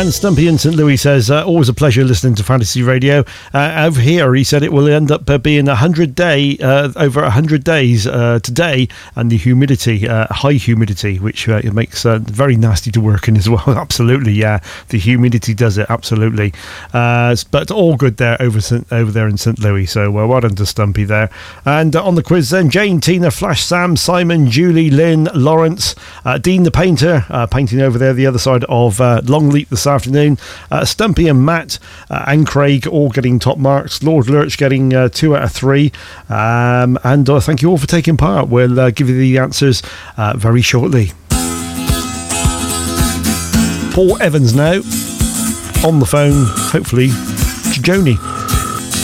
And Stumpy in St. Louis says, always a pleasure listening to Fantasy Radio. Over here, he said it will end up being over 100 days today, and the humidity, high humidity, which it makes very nasty to work in as well. Absolutely, yeah. The humidity does it, absolutely. But all good there over there in St. Louis. So well done to Stumpy there. And on the quiz then, Jane, Tina, Flash, Sam, Simon, Julie, Lynn, Lawrence, Dean the painter, painting over there the other side of Longleat this afternoon. Stumpy and Matt and Craig all getting top marks. Lord Lurch getting 2 out of 3. And thank you all for taking part. We'll give you the answers very shortly. Paul Evans now on the phone, hopefully to Joni.